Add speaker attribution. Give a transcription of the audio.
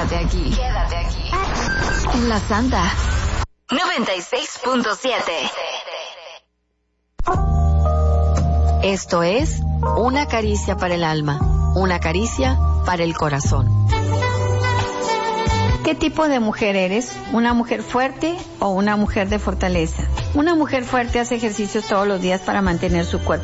Speaker 1: Quédate aquí. Quédate aquí. En La Santa 96.7. Esto es Una caricia para el alma, una caricia para el corazón.
Speaker 2: ¿Qué tipo de mujer eres? ¿Una mujer fuerte o una mujer de fortaleza? Una mujer fuerte hace ejercicios todos los días para mantener su cuerpo